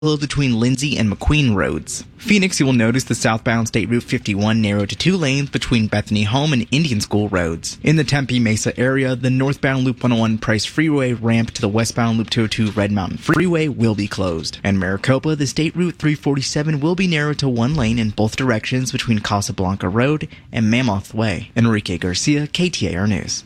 between Lindsay and McQueen roads. Phoenix, you will notice the southbound State Route 51 narrowed to 2 lanes between Bethany Home and Indian School roads. In the Tempe Mesa area, the northbound Loop 101 Price Freeway ramp to the westbound Loop 202 Red Mountain Freeway will be closed. And Maricopa, the State Route 347 will be narrowed to 1 lane in both directions between Casablanca Road and Mammoth Way. Enrique Garcia, KTAR News.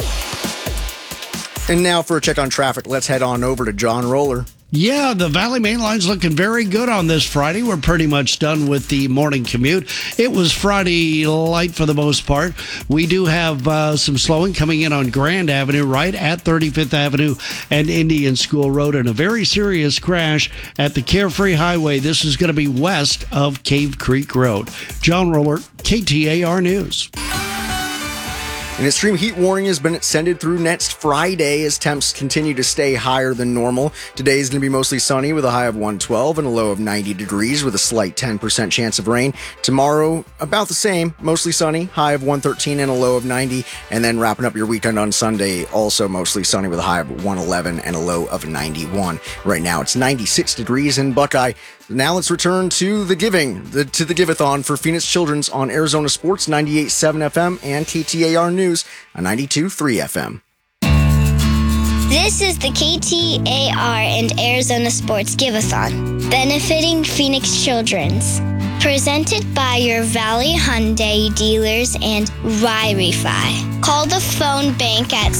And now for a check on traffic, let's head on over to John Roller. Yeah, the Valley Main Line's looking very good on this Friday. We're pretty much done with the morning commute. It was Friday light for the most part. We do have some slowing coming in on Grand Avenue, right at 35th Avenue and Indian School Road, and a very serious crash at the Carefree Highway. This is going to be west of Cave Creek Road. John Roller, KTAR News. An extreme heat warning has been extended through next Friday as temps continue to stay higher than normal. Today is going to be mostly sunny with a high of 112 and a low of 90 degrees with a slight 10% chance of rain. Tomorrow, about the same, mostly sunny, high of 113 and a low of 90. And then wrapping up your weekend on Sunday, also mostly sunny with a high of 111 and a low of 91. Right now, it's 96 degrees in Buckeye. Now let's return to the Give-a-thon for Phoenix Children's on Arizona Sports 98.7 FM and KTAR News on 92.3 FM. This is the KTAR and Arizona Sports Give-a-thon, benefiting Phoenix Children's. Presented by your Valley Hyundai dealers and Wi-Fi. Call the phone bank at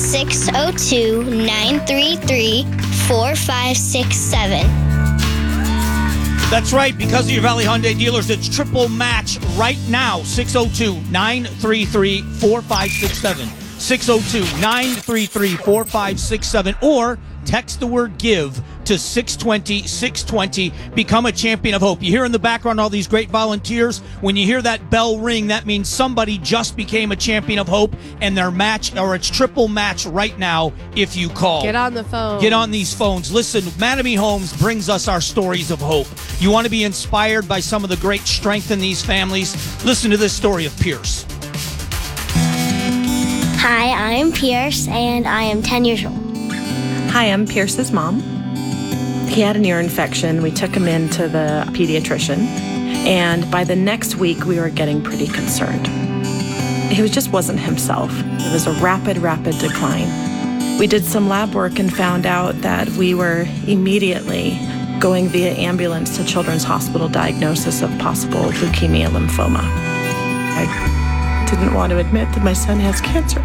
602-933-4567. That's right. Because of your Valley Hyundai dealers, it's triple match right now. 602-933-4567. 602-933-4567. Or text the word GIVE to 620-620. Become a champion of hope. You hear in the background all these great volunteers. When you hear that bell ring, that means somebody just became a champion of hope, and their match, or it's triple match right now if you call. Get on the phone. Get on these phones. Listen, Mattamy Homes brings us our stories of hope. You want to be inspired by some of the great strength in these families? Listen to this story of Pierce. Hi, I'm Pierce, and I am 10 years old. Hi, I'm Pierce's mom. He had an ear infection. We took him in to the pediatrician, and by the next week, we were getting pretty concerned. He just wasn't himself. It was a rapid decline. We did some lab work and found out that we were immediately going via ambulance to Children's Hospital diagnosis of possible leukemia lymphoma. I didn't want to admit that my son has cancer.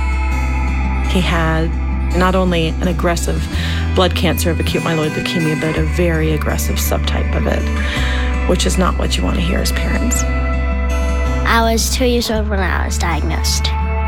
He had not only an aggressive blood cancer of acute myeloid leukemia, but a very aggressive subtype of it, which is not what you want to hear as parents. I was 2 years old when I was diagnosed.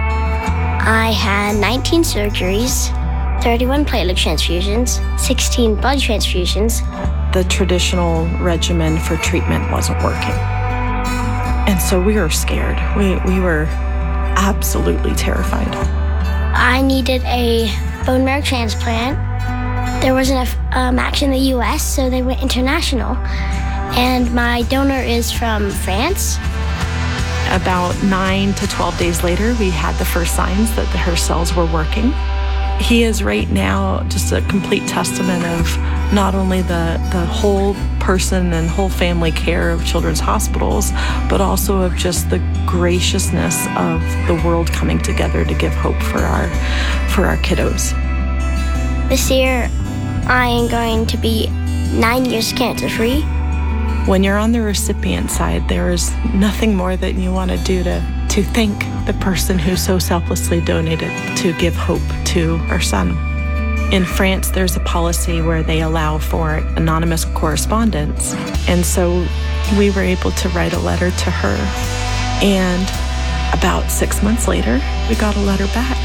I had 19 surgeries, 31 platelet transfusions, 16 blood transfusions. The traditional regimen for treatment wasn't working. And so we were scared. We were absolutely terrified. I needed a bone marrow transplant. There wasn't a match in the U.S., so they went international. And my donor is from France. About 9 to 12 days later, we had the first signs that her cells were working. He is right now just a complete testament of not only the whole person and whole family care of children's hospitals, but also of just the graciousness of the world coming together to give hope for our kiddos. This year, I am going to be 9 years cancer-free. When you're on the recipient side, there is nothing more that you want to do to thank the person who so selflessly donated to give hope to our son. In France, there's a policy where they allow for anonymous correspondence. And so we were able to write a letter to her. And about 6 months later, we got a letter back.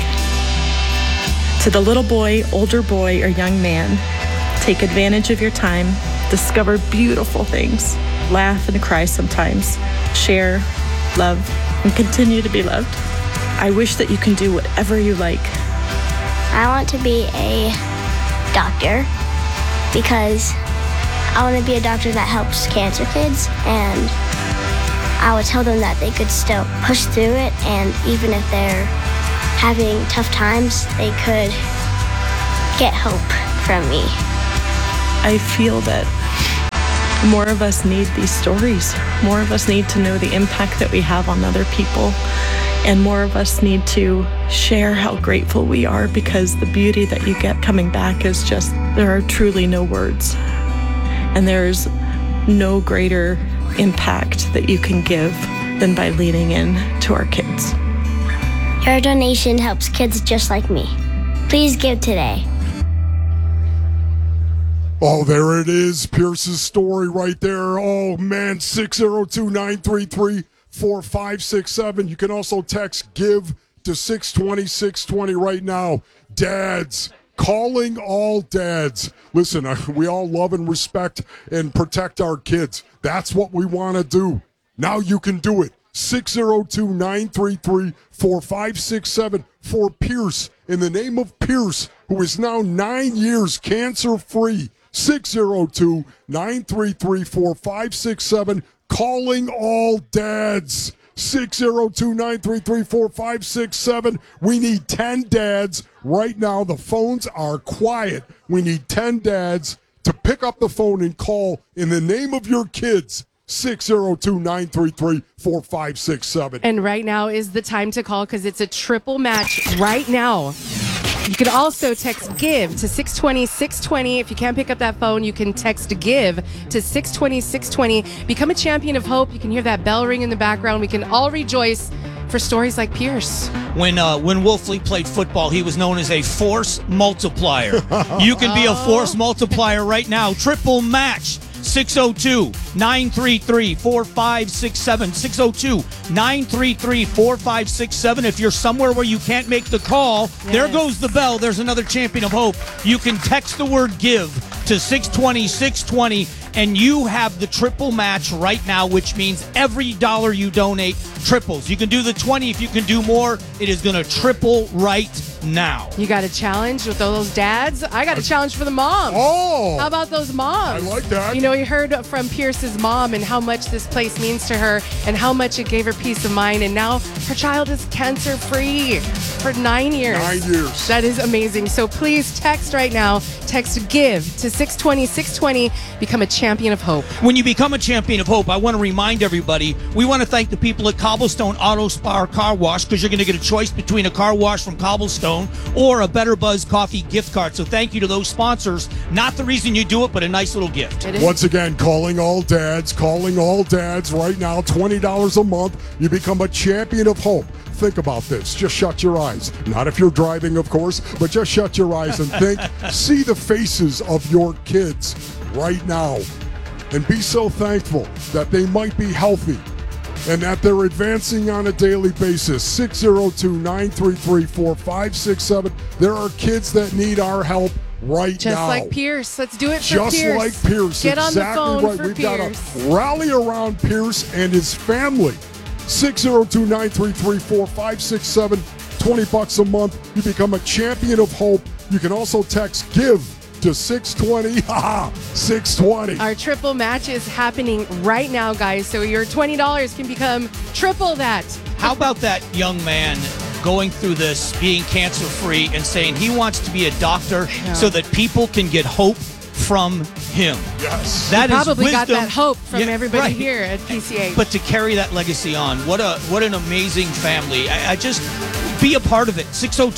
To the little boy, older boy, or young man, take advantage of your time, discover beautiful things, laugh and cry sometimes, share, love, and continue to be loved. I wish that you can do whatever you like. I want to be a doctor because I want to be a doctor that helps cancer kids, and I would tell them that they could still push through it, and even if they're having tough times, they could get hope from me. I feel that More of us need these stories. More of us need to know the impact that we have on other people. And more of us need to share how grateful we are, because the beauty that you get coming back is just, there are truly no words. And there's no greater impact that you can give than by leaning in to our kids. Your donation helps kids just like me. Please give today. Oh, there it is. Pierce's story right there. Oh, man, 602-933-4567. You can also text GIVE to 620-620 right now. Dads, calling all dads. Listen, we all love and respect and protect our kids. That's what we want to do. Now you can do it. 602-933-4567 for Pierce. In the name of Pierce, who is now 9 years cancer-free. 602-933-4567. Calling all dads. 602-933-4567. We need 10 dads right now. The phones are quiet. We need 10 dads to pick up the phone and call in the name of your kids. 602-933-4567. And right now is the time to call, because it's a triple match right now. You can also text GIVE to 620-620. If you can't pick up that phone, you can text GIVE to 620-620. Become a champion of hope. You can hear that bell ring in the background. We can all rejoice for stories like Pierce. When Wolfley played football, he was known as a force multiplier. You can be a force multiplier right now. Triple match. 602-933-4567. 602-933-4567. If you're somewhere where you can't make the call, there goes the bell. There's another champion of hope. You can text the word GIVE to 620-620, and you have the triple match right now, which means every dollar you donate triples. You can do the 20. If you can do more, it is going to triple right now. You got a challenge with all those dads? I got a challenge for the moms. Oh! How about those moms? I like that. You know, you heard from Pierce's mom and how much this place means to her and how much it gave her peace of mind. And now her child is cancer-free for 9 years. 9 years. That is amazing. So please text right now. Text GIVE to 620-620. Become a champion of hope. When you become a champion of hope, I want to remind everybody, we want to thank the people at Cobblestone Auto Spa Car Wash, because you're going to get a choice between a car wash from Cobblestone or a Better Buzz Coffee gift card. So thank you to those sponsors. Not the reason you do it, but a nice little gift. Once again, calling all dads right now, $20 a month. You become a champion of hope. Think about this. Just shut your eyes. Not if you're driving, of course, but just shut your eyes and think. See the faces of your kids right now. And be so thankful that they might be healthy and that they're advancing on a daily basis. 602-933-4567. There are kids that need our help right now. Just like Pierce. Let's do it for Pierce. Just like Pierce. Get on the phone right. for We've Pierce. got to rally around Pierce and his family. 602-933-4567. $20 a month. You become a champion of hope. You can also text GIVE to 620. 620. Our triple match is happening right now, guys. So your $20 can become triple that. How about that young man going through this, being cancer-free, and saying he wants to be a doctor so that people can get hope from him? Yes. That is probably got wisdom. that hope from everybody right. here at PCA. But to carry that legacy on, what an amazing family. I just be a part of it.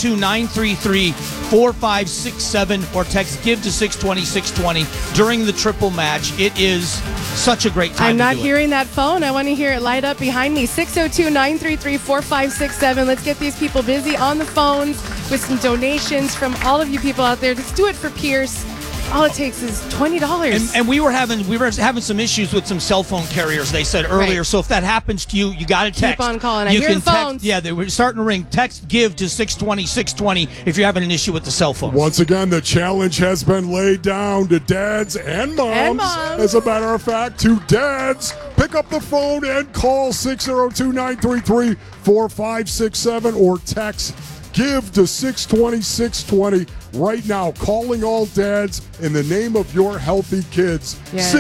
602-933-4567 or text GIVE to 620-620 during the triple match. It is such a great time. I'm not to do hearing that phone. I want to hear it light up behind me. 602-933-4567. Let's get these people busy on the phones with some donations from all of you people out there. Let's do it for Pierce. All it takes is $20. And we were having some issues with some cell phone carriers, they said earlier. Right. So if that happens to you, you got to text. Keep on calling. I you hear can the phones. Text, they were starting to ring. Text GIVE to 620-620 if you're having an issue with the cell phone. Once again, the challenge has been laid down to dads and moms. As a matter of fact, to dads, pick up the phone and call 602-933-4567 or text GIVE to 620-620 right now. Calling all dads in the name of your healthy kids. Yes.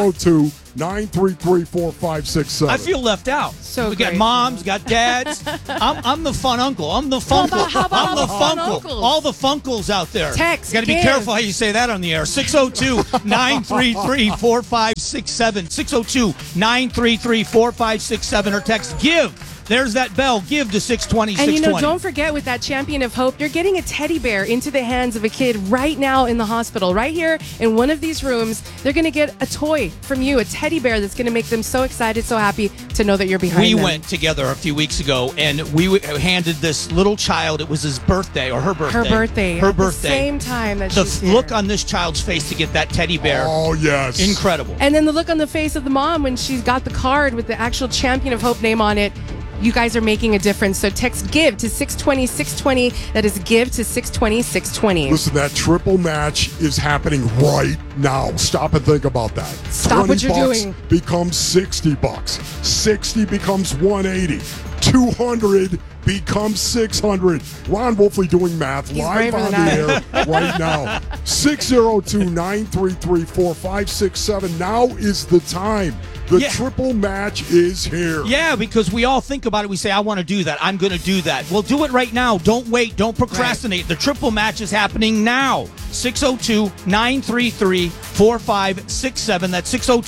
602-933-4567. I feel left out. So we got great. moms, got dads. I'm the fun uncle. I'm the funkle. How about I'm the fun funkle. uncles? All the funkles out there. Text, Got to be give. careful how you say that on the air. 602-933-4567. 4567, 602-933-4567, or text GIVE. There's that bell. GIVE to 620, And 620. don't forget, with that Champion of Hope, you're getting a teddy bear into the hands of a kid right now in the hospital. Right here in one of these rooms, they're going to get a toy from you, a teddy bear that's going to make them so excited, so happy to know that you're behind them. We went together a few weeks ago, and we handed this little child, it was his birthday, or her birthday. Her birthday. At the same time that The she's here. look on this child's face to get that teddy bear. Oh, yes. Incredible. And then the look on the face of the mom when she's got the card with the actual Champion of Hope name on it. You guys are making a difference. So text GIVE to 620, 620. That is GIVE to 620, 620. Listen, that triple match is happening right now. Stop and think about that. Stop what you're doing. Becomes $60. 60 becomes 180. 200 becomes 600. Ron Wolfley doing math live on the air right now. 602-933-4567. Now is the time. The triple match is here. Yeah, because we all think about it. We say, I want to do that. I'm going to do that. Well, do it right now. Don't wait. Don't procrastinate. Right. The triple match is happening now. 602-933-4567. That's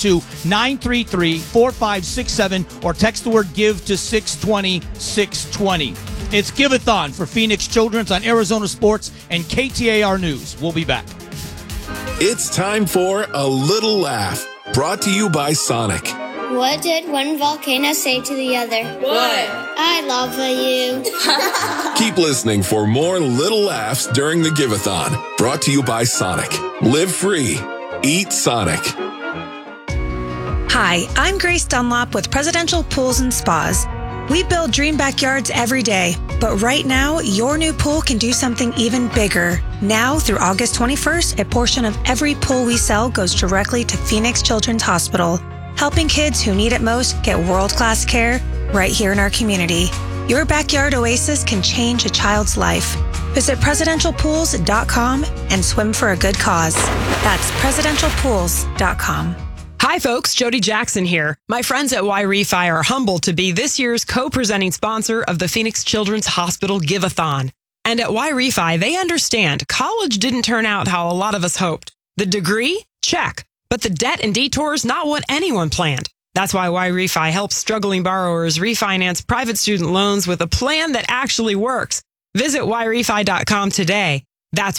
602-933-4567. Or text the word GIVE to 620, 620. It's Give-a-thon for Phoenix Children's on Arizona Sports and KTAR News. We'll be back. It's time for A Little Laugh. Brought to you by Sonic. What did one volcano say to the other? What? I love you. Keep listening for more little laughs during the Give-a-thon. Brought to you by Sonic. Live free. Eat Sonic. Hi, I'm Grace Dunlop with Presidential Pools and Spas. We build dream backyards every day, but right now, your new pool can do something even bigger. Now, through August 21st, a portion of every pool we sell goes directly to Phoenix Children's Hospital, helping kids who need it most get world-class care right here in our community. Your backyard oasis can change a child's life. Visit presidentialpools.com and swim for a good cause. That's presidentialpools.com. Hi, folks. Jody Jackson here. My friends at Y-Refi are humbled to be this year's co-presenting sponsor of the Phoenix Children's Hospital Give-a-thon. And at Y-Refi, they understand college didn't turn out how a lot of us hoped. The degree? Check. But the debt and detours, not what anyone planned. That's why Y-Refi helps struggling borrowers refinance private student loans with a plan that actually works. Visit YRefi.com today. That's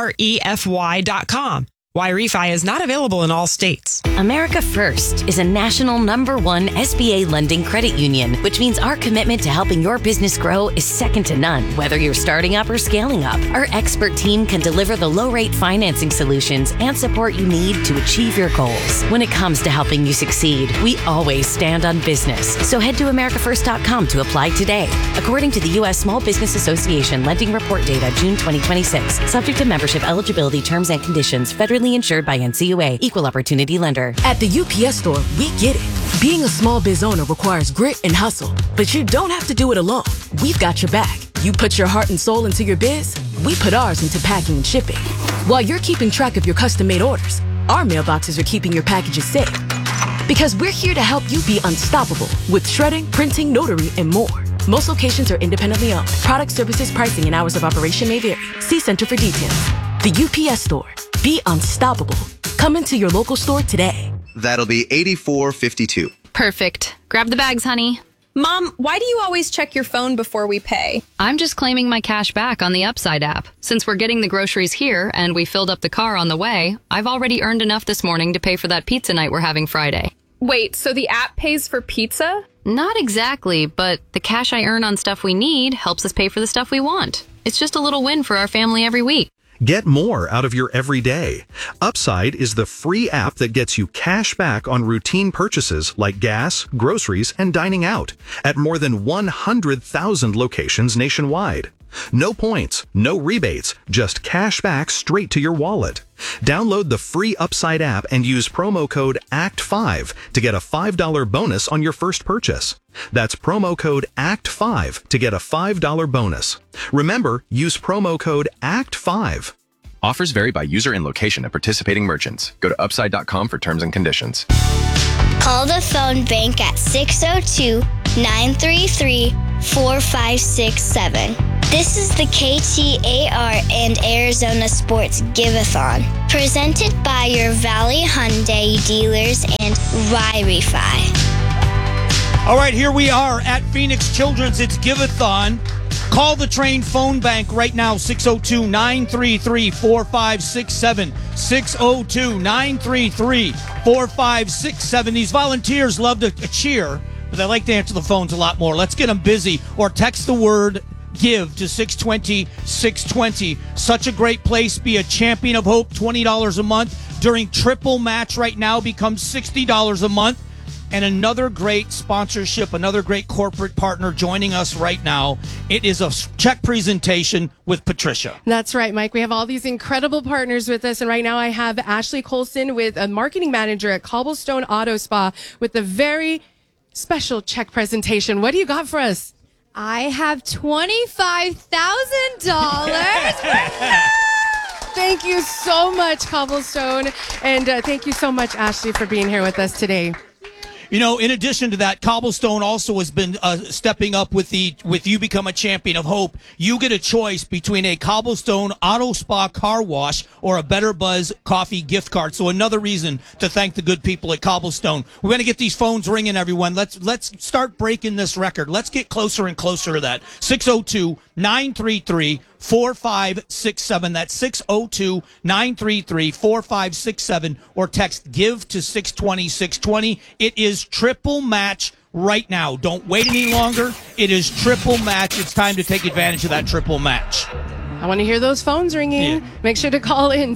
YREFY.com. Y-Refi is not available in all states. America First is a national #1 SBA lending credit union, which means our commitment to helping your business grow is second to none. Whether you're starting up or scaling up, our expert team can deliver the low-rate financing solutions and support you need to achieve your goals. When it comes to helping you succeed, we always stand on business. So head to AmericaFirst.com to apply today. According to the U.S. Small Business Association Lending Report Data, June 2026, subject to membership eligibility, terms and conditions, federally insured by NCUA, Equal Opportunity Lender. At the UPS Store, we get it. Being a small biz owner requires grit and hustle, but you don't have to do it alone. We've got your back. You put your heart and soul into your biz, we put ours into packing and shipping. While you're keeping track of your custom-made orders, our mailboxes are keeping your packages safe. Because we're here to help you be unstoppable with shredding, printing, notary, and more. Most locations are independently owned. Product, services, pricing, and hours of operation may vary. See Center for details. The UPS Store. Be unstoppable. Come into your local store today. That'll be $84.52. Perfect. Grab the bags, honey. Mom, why do you always check your phone before we pay? I'm just claiming my cash back on the Upside app. Since we're getting the groceries here and we filled up the car on the way, I've already earned enough this morning to pay for that pizza night we're having Friday. Wait, so the app pays for pizza? Not exactly, but the cash I earn on stuff we need helps us pay for the stuff we want. It's just a little win for our family every week. Get more out of your everyday. Upside is the free app that gets you cash back on routine purchases like gas, groceries, and dining out at more than 100,000 locations nationwide. No points, no rebates, just cash back straight to your wallet. Download the free Upside app and use promo code ACT5 to get a $5 bonus on your first purchase. That's promo code ACT5 to get a $5 bonus. Remember, use promo code ACT5. Offers vary by user and location at participating merchants. Go to upside.com for terms and conditions. Call the phone bank at 602-933-4567. This is the KTAR and Arizona Sports Give-a-thon, presented by your Valley Hyundai dealers and Y-Refi. All right, here we are at Phoenix Children's. It's Give-a-thon. Call the Train phone bank right now, 602-933-4567. 602-933-4567. These volunteers love to cheer, but they like to answer the phones a lot more. Let's get them busy, or text the word GIVE to 620-620. Such a great place. Be a champion of hope. $20 a month during triple match right now becomes $60 a month. And another great sponsorship, another great corporate partner joining us right now. It is a check presentation with Patricia. That's right, Mike. We have all these incredible partners with us. And right now I have Ashley Colson, with a marketing manager at Cobblestone Auto Spa, with a very special check presentation. What do you got for us? I have $25,000. Thank you so much, Cobblestone. And thank you so much, Ashley, for being here with us today. You know, in addition to that, Cobblestone also has been stepping up with You Become a Champion of Hope. You get a choice between a Cobblestone Auto Spa car wash or a Better Buzz coffee gift card. So another reason to thank the good people at Cobblestone. We're going to get these phones ringing, everyone. Let's start breaking this record. Let's get closer and closer to that. 602-933-4567. That's 602-933-4567, or text GIVE to 620-620. It is triple match right now. Don't wait any longer. It is triple match. It's time to take advantage of that triple match. I want to hear those phones ringing. Yeah. Make sure to call in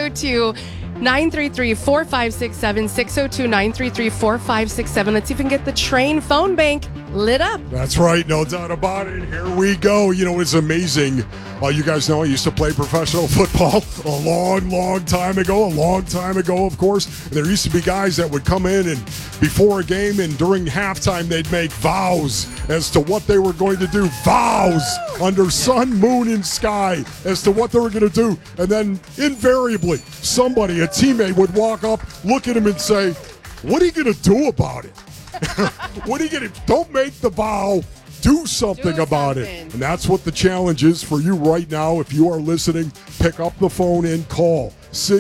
602-933-4567, 602-933-4567. Let's even get the Train phone bank lit up. That's right, no doubt about it. Here we go. You know, it's amazing. You guys know I used to play professional football a long time ago, of course. And there used to be guys that would come in and before a game and during halftime, they'd make vows as to what they were going to do. Vows under sun, moon, and sky as to what they were going to do. And then invariably, somebody, a teammate, would walk up, look at him and say, "What are you going to do about it? What are you going to do? Don't make the vow. Do something about it." And that's what the challenge is for you right now. If you are listening, pick up the phone and call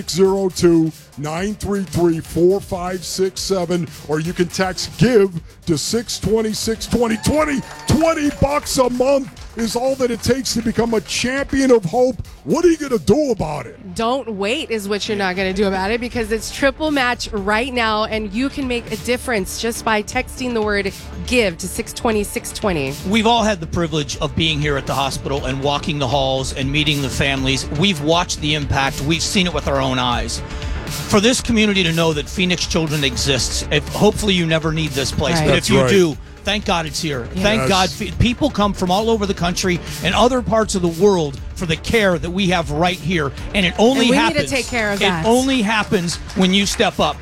602-933-4567, or you can text GIVE to 620-620. $20 a month is all that it takes to become a champion of hope. What are you going to do about it? Don't wait is what you're not going to do about it, because it's triple match right now, and you can make a difference just by texting the word GIVE to 620-620. We've all had the privilege of being here at the hospital and walking the halls and meeting the families. We've watched the impact. We've seen it with our own eyes. For this community to know that Phoenix Children exists, hopefully you never need this place, Right. but That's if you right. do, thank God it's here. Yes. Thank God. People come from all over the country and other parts of the world for the care that we have right here. And it only And we happens. need to take care of that. It only happens when you step up.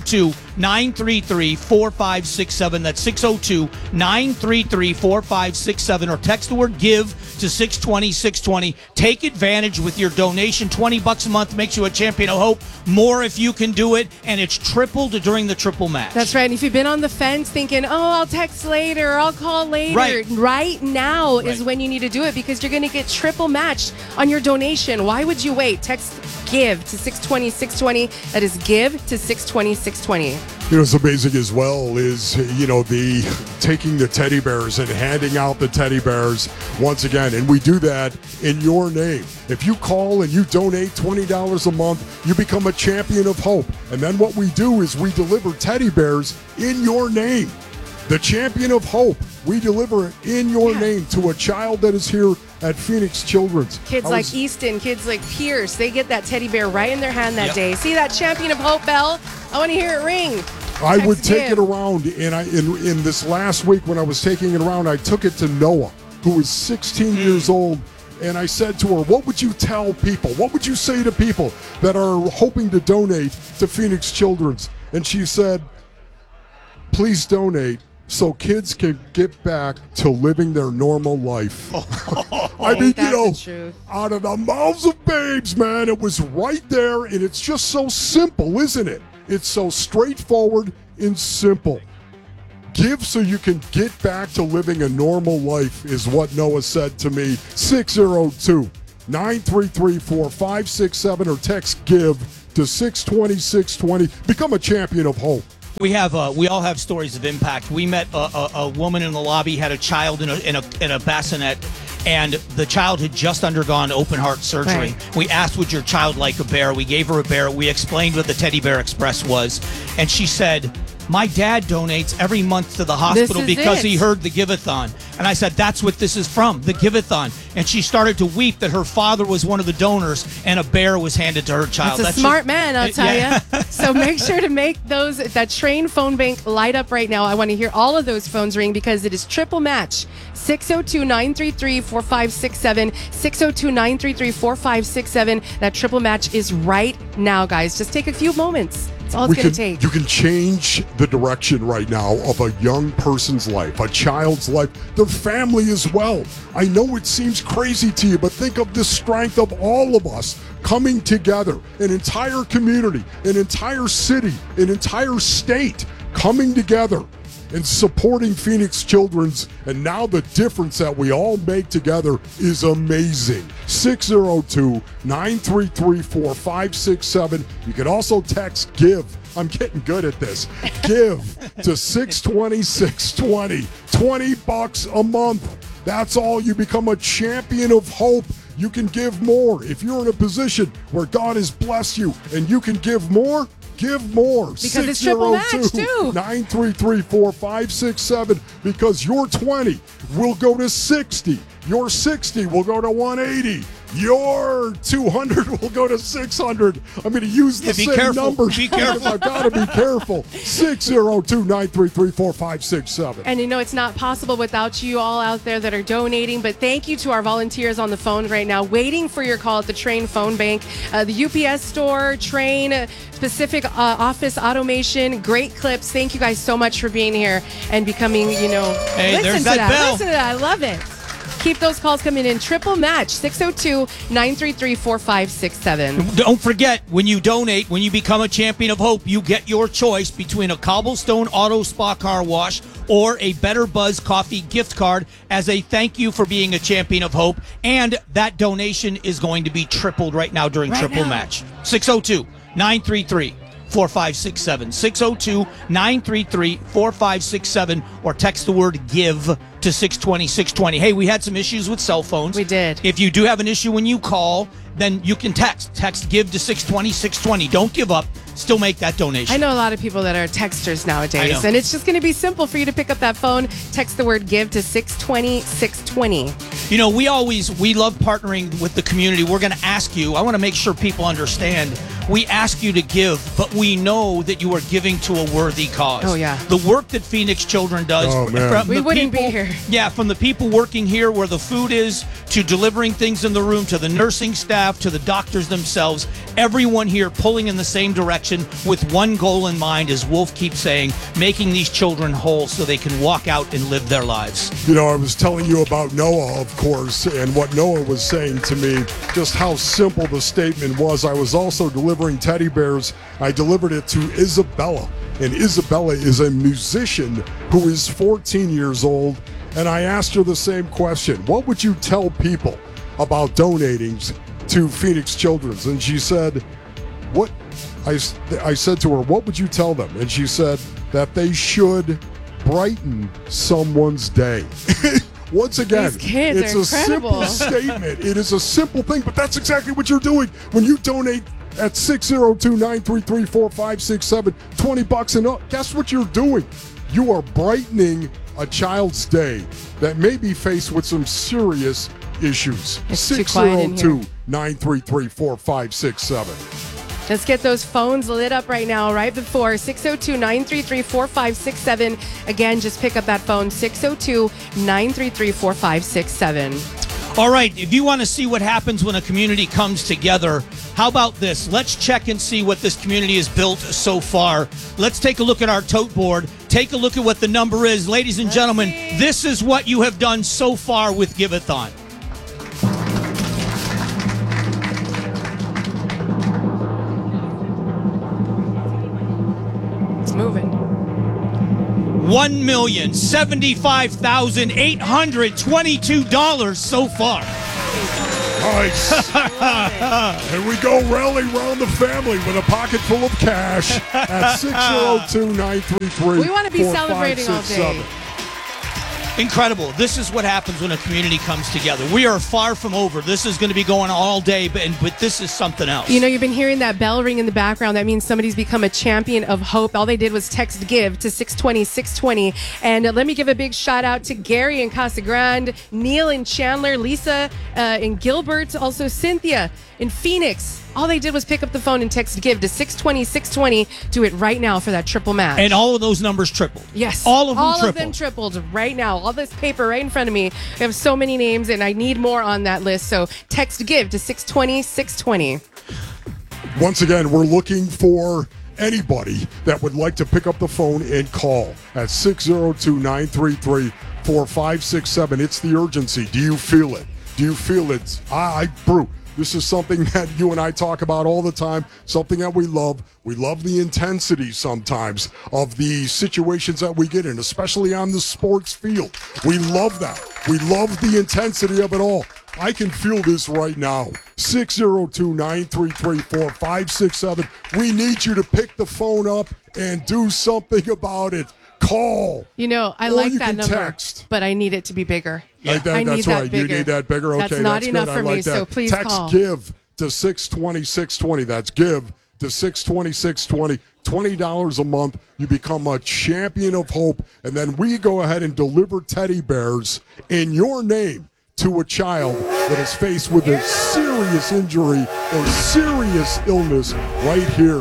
602-933-4567. That's 602-933-4567. Or text the word GIVE to 620-620. Take advantage with your donation. $20 a month makes you a champion of hope. More if you can do it. And it's tripled during the triple match. That's right. And if you've been on the fence thinking, oh, I'll text later, I'll call later, right now is when you need to do it, because you're going to get triple matched on your donation. Why would you wait? Text GIVE to 620-620. That is GIVE to 620-620. You know, what's amazing as well is, the taking the teddy bears and handing out the teddy bears once again. And we do that in your name. If you call and you donate $20 a month, you become a champion of hope. And then what we do is we deliver teddy bears in your name. The champion of hope. We deliver it in your name to a child that is here at Phoenix Children's. Kids like Easton, kids like Pierce, they get that teddy bear right in their hand that Yep. day. See that champion of hope bell? I want to hear it ring. I Text would take GIVE. it around, and in this last week when I was taking it around, I took it to Noah, who was 16 years old, and I said to her, "What would you tell people? What would you say to people that are hoping to donate to Phoenix Children's?" And she said, "Please donate so kids can get back to living their normal life." I mean, That's the truth. out of the mouths of babes, man, it was right there, and it's just so simple, isn't it? It's so straightforward and simple. Give so you can get back to living a normal life is what Noah said to me. 602-933-4567 or text GIVE to 620-620. Become a champion of hope. We all have stories of impact. We met a woman in the lobby, had a child in a bassinet, and the child had just undergone open heart surgery. Right. We asked, would your child like a bear? We gave her a bear. We explained what the Teddy Bear Express was, and she said, my dad donates every month to the hospital because he heard the Give-a-thon. And I said, that's what this is from, the Give-a-thon. And she started to weep that her father was one of the donors and a bear was handed to her child. That's a smart man, I'll tell you. So make sure to make that Train phone bank light up right now. I want to hear all of those phones ring because it is triple match. 602-933-4567. 602-933-4567. That triple match is right now, guys. Just take a few moments. That's all it's going to take. You can change the direction right now of a young person's life, a child's life, their family as well. I know it seems crazy to you, but think of the strength of all of us coming together, an entire community, an entire city, an entire state coming together and supporting Phoenix Children's, and now the difference that we all make together is amazing. 602-933-4567. You can also text GIVE. I'm getting good at this. GIVE to 620-620. $20 a month. That's all. You become a champion of hope. You can give more. If you're in a position where God has blessed you and you can give more, give more. Because it's triple match, too. 933-4567. Because your 20 will go to 60. Your 60 will go to 180. Your 200 will go to 600. I'm going to use the same numbers. Be careful. I've got to be careful. 602-933-4567. And it's not possible without you all out there that are donating. But thank you to our volunteers on the phone right now, waiting for your call at the Train phone bank, the UPS store, Train, Pacific Office Automation. Great clips. Thank you guys so much for being here and becoming, Hey, listen there's to that bell. Listen to that. I love it. Keep those calls coming in. Triple match, 602-933-4567. Don't forget, when you donate, when you become a champion of hope, you get your choice between a Cobblestone Auto Spa Car Wash or a Better Buzz Coffee gift card as a thank you for being a champion of hope. And that donation is going to be tripled right now during Triple Match. 602-933-4567. 602-933-4567 or text the word GIVE to 620-620. Hey, we had some issues with cell phones. We did. If you do have an issue when you call, then you can text GIVE to 620-620. Don't give up. Still make that donation. I know a lot of people that are texters nowadays, and it's just going to be simple for you to pick up that phone, text the word GIVE to 620-620. We love partnering with the community. We're going to ask you, I want to make sure people understand, we ask you to give, but we know that you are giving to a worthy cause. Oh, yeah. The work that Phoenix Children does. We wouldn't be here. Yeah, from the people working here where the food is, to delivering things in the room, to the nursing staff, to the doctors themselves, everyone here pulling in the same direction with one goal in mind, as Wolf keeps saying, making these children whole so they can walk out and live their lives. I was telling you about Noah, of course, and what Noah was saying to me, just how simple the statement was. I was also delivering teddy bears. I delivered it to Isabella, and Isabella is a musician who is 14 years old, and I asked her the same question. What would you tell people about donating to Phoenix Children's? And she said, what? I said to her, what would you tell them? And she said that they should brighten someone's day. Once again, it's a simple statement. It is a simple thing, but that's exactly what you're doing when you donate at 602-933-4567, $20 and up. Guess what you're doing? You are brightening a child's day that may be faced with some serious issues. 602-933-4567. Let's get those phones lit up right now, right before 602-933-4567. Again, just pick up that phone, 602-933-4567. All right, if you want to see what happens when a community comes together, how about this? Let's check and see what this community has built so far. Let's take a look at our tote board. Take a look at what the number is. Ladies and gentlemen, this is what you have done so far with Give-a-thon. Moving. $1,075,822 so far. Nice. And we go rally round the family with a pocket full of cash at 602-933. We want to be celebrating all day. Incredible. This is what happens when a community comes together. We are far from over. This is going to be going all day, but this is something else. You know, you've been hearing that bell ring in the background. That means somebody's become a champion of hope. All they did was text GIVE to 620-620. And let me give a big shout out to Gary in Casa Grande, Neil in Chandler, Lisa in Gilbert, also Cynthia in Phoenix. All they did was pick up the phone and text GIVE to 620-620. Do it right now for that triple match. And all of those numbers tripled. Yes. All of them tripled. All of them tripled right now. All this paper right in front of me. We have so many names, and I need more on that list. So text GIVE to 620-620. Once again, we're looking for anybody that would like to pick up the phone and call at 602-933-4567. It's the urgency. Do you feel it? Do you feel it? Brew. This is something that you and I talk about all the time, something that we love. We love the intensity sometimes of the situations that we get in, especially on the sports field. We love that. We love the intensity of it all. I can feel this right now. 602-933-4567. We need you to pick the phone up and do something about it. Call. You know, I like that number, text. But I need it to be bigger. Like that, that's right. You need that bigger. Okay, that's not enough for me, so please text call. GIVE to 620-620. That's GIVE to 620-620. $20 a month. You become a champion of hope. And then we go ahead and deliver teddy bears in your name to a child that is faced with a serious injury or serious illness right here.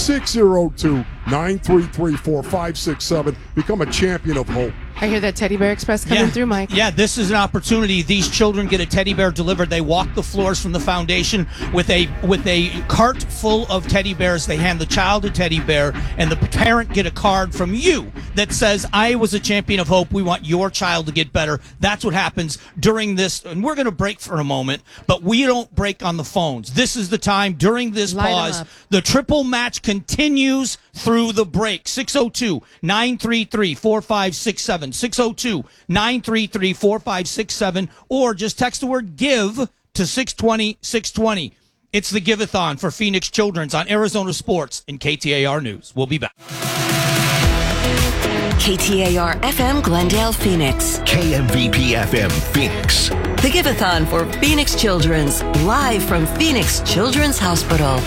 602-933-4567. Become a champion of hope. I hear that Teddy Bear Express coming through, Mike. Yeah, this is an opportunity. These children get a teddy bear delivered. They walk the floors from the foundation with a cart full of teddy bears. They hand the child a teddy bear, and the parent get a card from you that says, I was a champion of hope. We want your child to get better. That's what happens during this. And we're going to break for a moment, but we don't break on the phones. This is the time during this pause. The triple match continues through the break. 602-933-4567. 602-933-4567, or just text the word GIVE to 620-620. It's the Give-a-thon for Phoenix Children's on Arizona Sports and KTAR News. We'll be back. KTAR FM Glendale, Phoenix. KMVP FM Phoenix. The Give-a-thon for Phoenix Children's, live from Phoenix Children's Hospital.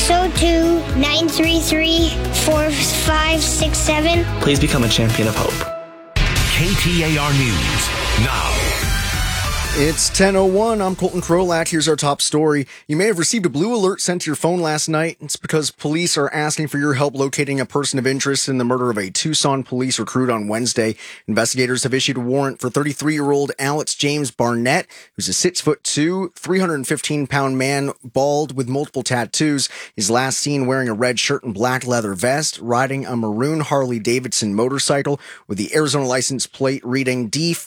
602-933-4567. Please become a champion of hope. KTAR News now. It's 10:01. I'm Colton Krolak. Here's our top story. You may have received a blue alert sent to your phone last night. It's because police are asking for your help locating a person of interest in the murder of a Tucson police recruit on Wednesday. Investigators have issued a warrant for 33-year-old Alex James Barnett, who's a 6'2", 315-pound man, bald with multiple tattoos. He's last seen wearing a red shirt and black leather vest, riding a maroon Harley-Davidson motorcycle with the Arizona license plate reading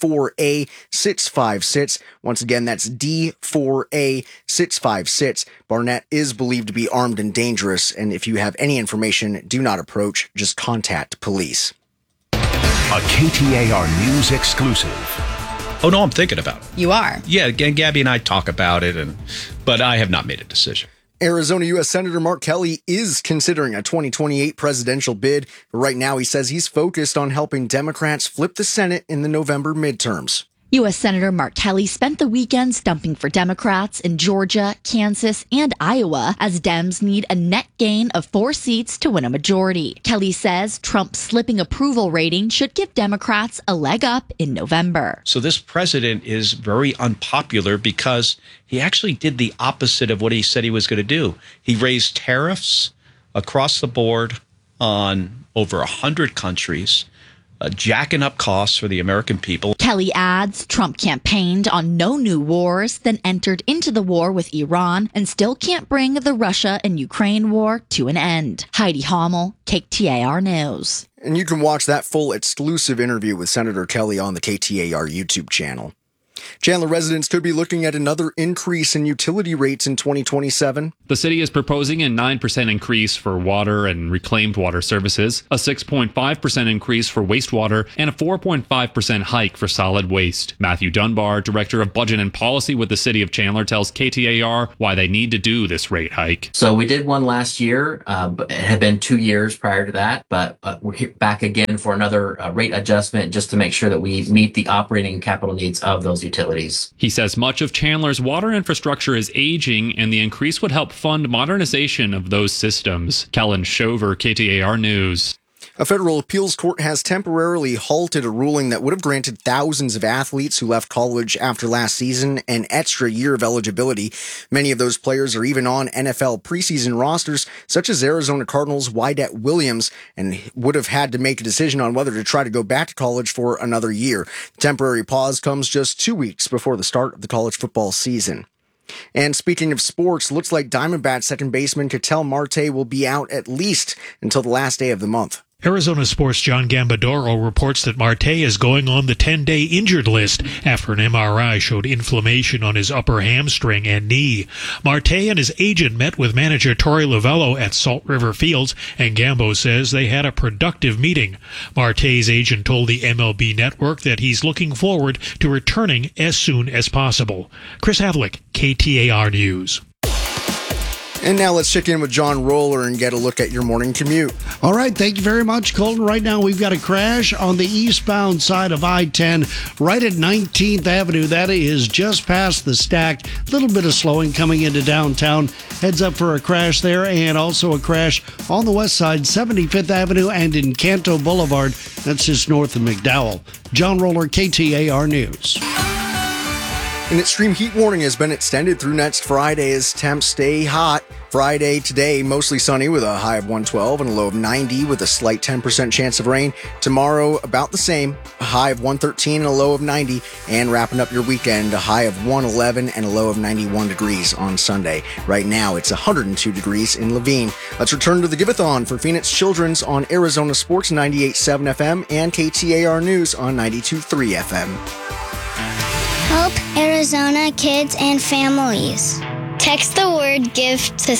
D4A656. Once again, that's D4A656. Barnett is believed to be armed and dangerous, and if you have any information, do not approach, just contact police. A KTAR News exclusive. Oh, no, I'm thinking about it. You are? Yeah, Gabby and I talk about it, but I have not made a decision. Arizona U.S. Senator Mark Kelly is considering a 2028 presidential bid. But right now, he says he's focused on helping Democrats flip the Senate in the November midterms. U.S. Senator Mark Kelly spent the weekend stumping for Democrats in Georgia, Kansas, and Iowa as Dems need a net gain of 4 seats to win a majority. Kelly says Trump's slipping approval rating should give Democrats a leg up in November. So this president is very unpopular because he actually did the opposite of what he said he was going to do. He raised tariffs across the board on over 100 countries, jacking up costs for the American people. Kelly adds Trump campaigned on no new wars, then entered into the war with Iran and still can't bring the Russia and Ukraine war to an end. Heidi Hommel, KTAR News. And you can watch that full exclusive interview with Senator Kelly on the KTAR YouTube channel. Chandler residents could be looking at another increase in utility rates in 2027. The city is proposing a 9% increase for water and reclaimed water services, a 6.5% increase for wastewater, and a 4.5% hike for solid waste. Matthew Dunbar, Director of Budget and Policy with the City of Chandler, tells KTAR why they need to do this rate hike. So we did one last year. It had been 2 years prior to that, but we're back again for another rate adjustment just to make sure that we meet the operating and capital needs of those utilities. He says much of Chandler's water infrastructure is aging, and the increase would help fund modernization of those systems. Kellen Shover, KTAR News. A federal appeals court has temporarily halted a ruling that would have granted thousands of athletes who left college after last season an extra year of eligibility. Many of those players are even on NFL preseason rosters, such as Arizona Cardinals' Wydett Williams, and would have had to make a decision on whether to try to go back to college for another year. The temporary pause comes just 2 weeks before the start of the college football season. And speaking of sports, looks like Diamondbacks second baseman Ketel Marte will be out at least until the last day of the month. Arizona Sports' John Gambadoro reports that Marte is going on the 10-day injured list after an MRI showed inflammation on his upper hamstring and knee. Marte and his agent met with manager Torey Lovello at Salt River Fields, and Gambo says they had a productive meeting. Marte's agent told the MLB Network that he's looking forward to returning as soon as possible. Chris Havlick, KTAR News. And now let's check in with John Roller and get a look at your morning commute. All right, thank you very much, Colton. Right now, we've got a crash on the eastbound side of I-10, right at 19th Avenue. That is just past the Stack. A little bit of slowing coming into downtown. Heads up for a crash there, and also a crash on the west side, 75th Avenue and in Canto Boulevard. That's just north of McDowell. John Roller, KTAR News. An extreme heat warning has been extended through next Friday as temps stay hot. Friday today, mostly sunny with a high of 112 and a low of 90 with a slight 10% chance of rain. Tomorrow, about the same, a high of 113 and a low of 90. And wrapping up your weekend, a high of 111 and a low of 91 degrees on Sunday. Right now, it's 102 degrees in Levine. Let's return to the Give-a-thon for Phoenix Children's on Arizona Sports 98.7 FM and KTAR News on 92.3 FM. Help Arizona kids and families. Text the word GIVE to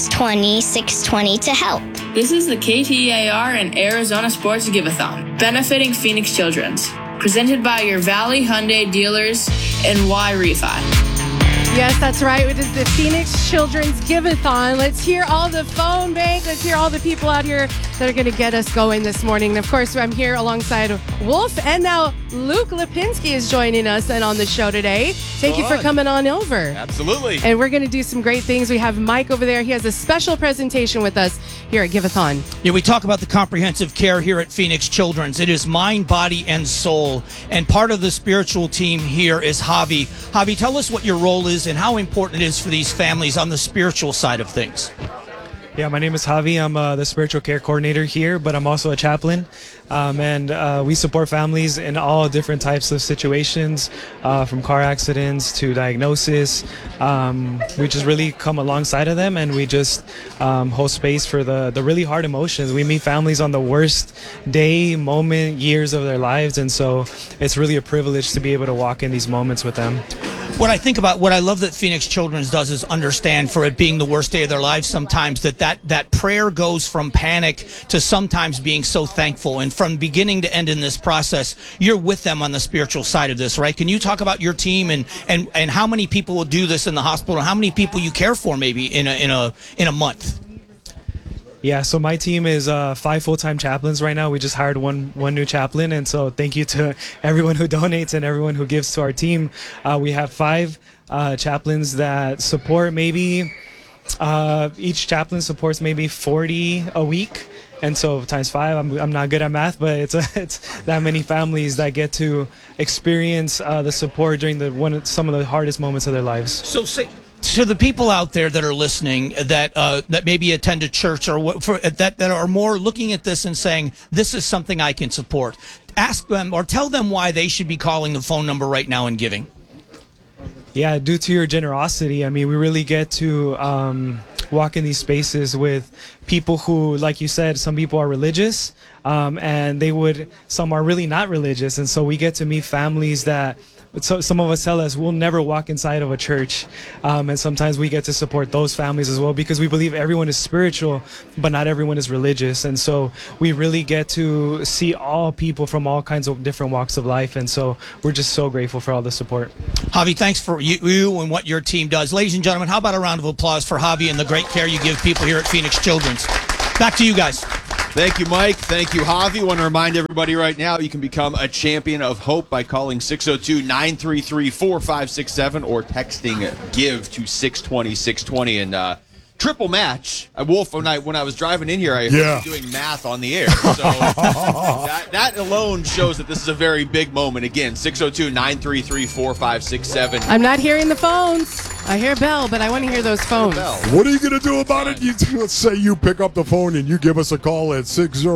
620-620 to help. This is the KTAR and Arizona Sports Give-a-thon, benefiting Phoenix Children's. Presented by your Valley Hyundai dealers and Y-Refi. Yes, that's right. It is the Phoenix Children's Give-a-thon. Let's hear all the phone bank. Let's hear all the people out here that are going to get us going this morning. And of course, I'm here alongside Wolf, and now Luke Lipinski is joining us and on the show today. Thank you for coming on over. Absolutely. And we're going to do some great things. We have Mike over there. He has a special presentation with us here at Give-a-thon. Yeah, we talk about the comprehensive care here at Phoenix Children's. It is mind, body, and soul. And part of the spiritual team here is Javi. Javi, tell us what your role is and how important it is for these families on the spiritual side of things. Yeah, my name is Javi. I'm the spiritual care coordinator here, but I'm also a chaplain. And we support families in all different types of situations, from car accidents to diagnosis. We just really come alongside of them, and we just hold space for the really hard emotions. We meet families on the worst day, moment, years of their lives, and so it's really a privilege to be able to walk in these moments with them. What I think about, what I love that Phoenix Children's does is understand, for it being the worst day of their lives sometimes, that prayer goes from panic to sometimes being so thankful. And from beginning to end in this process, you're with them on the spiritual side of this, right? Can you talk about your team and how many people will do this in the hospital, and how many people you care for maybe in a month? Yeah, so my team is 5 full-time chaplains right now. We just hired one new chaplain, and so thank you to everyone who donates and everyone who gives to our team. We have 5 chaplains that support maybe, each chaplain supports maybe 40 a week. And so times 5, I'm not good at math, but it's that many families that get to experience the support during some of the hardest moments of their lives. So to the people out there that are listening that maybe attend a church or that are more looking at this and saying, this is something I can support, ask them or tell them why they should be calling the phone number right now and giving. Yeah, due to your generosity, I mean, we really get to walk in these spaces with people who, like you said, some people are religious, and some are really not religious. And so we get to meet families that some of us tell us we'll never walk inside of a church, and sometimes we get to support those families as well, because we believe everyone is spiritual, but not everyone is religious. And so we really get to see all people from all kinds of different walks of life. And so we're just so grateful for all the support. Javi, thanks for you and what your team does. Ladies and gentlemen, how about a round of applause for Javi and the great care you give people here at Phoenix Children's. Back to you guys. Thank you, Mike. Thank you, Javi. I want to remind everybody right now, you can become a champion of hope by calling 602-933-4567 or texting GIVE to 620-620. And triple match. Wolf, when I was driving in here, I heard you doing math on the air. So that alone shows that this is a very big moment. Again, 602-933-4567. I'm not hearing the phones. I hear Bell, but I want to hear those phones. What are you going to do about it? Let's say you pick up the phone and you give us a call at